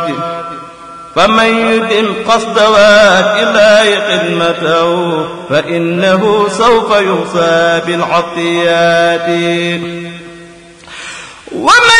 فمن يدم قصد وات الله خدمته فإنه سوف يوصى بالعطيات. ومن